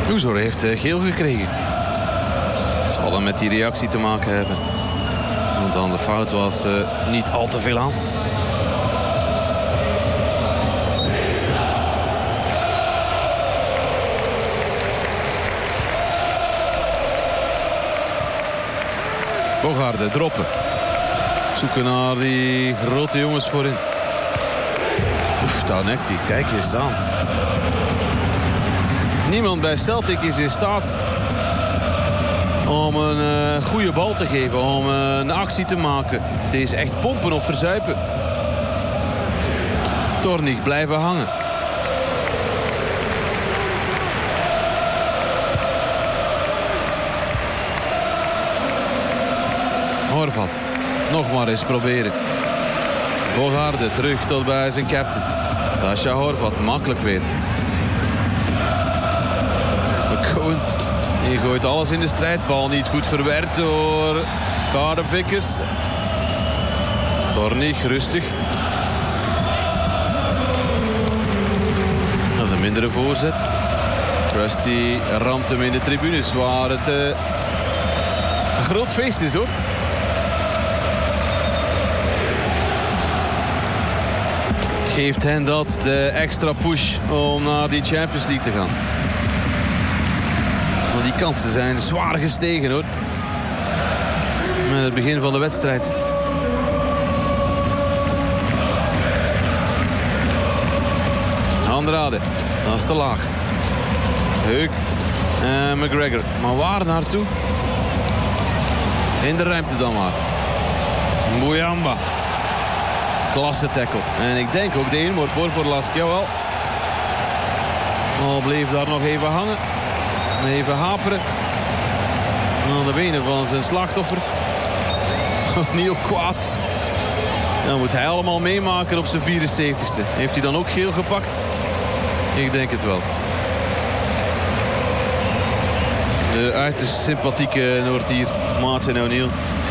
Uzor heeft geel gekregen. Het zal dan met die reactie te maken hebben. Want aan de fout was niet al te veel aan. Bogarde droppen. Zoeken naar die grote jongens voorin. Oef, Taunekti, kijk eens aan. Niemand bij Celtic is in staat om een goede bal te geven, om een actie te maken. Het is echt pompen of verzuipen. Tornig blijven hangen. Horvat, nog maar eens proberen. Bogarde terug tot bij zijn captain. Sascha Horvat, makkelijk weer. McCowan, die gooit alles in de strijdbal. Niet goed verwerkt door Carter Vickers. Tornig, rustig. Dat is een mindere voorzet. Trusty ramt hem in de tribunes, waar het een groot feest is, hoor. Geeft hen dat de extra push om naar die Champions League te gaan. Want die kansen zijn zwaar gestegen, hoor. Met het begin van de wedstrijd. Andrade, dat is te laag. Heuk en McGregor. Maar waar naartoe? In de ruimte dan maar. Mbuyamba. Klasse tackle. En ik denk ook de inworp voor Lask. Jawel. Al bleef daar nog even hangen. Even haperen. Aan de benen van zijn slachtoffer. Opnieuw kwaad. Dan moet hij allemaal meemaken op zijn 74ste. Heeft hij dan ook geel gepakt? Ik denk het wel. De uiterst sympathieke Noordier, Martin O'Neill.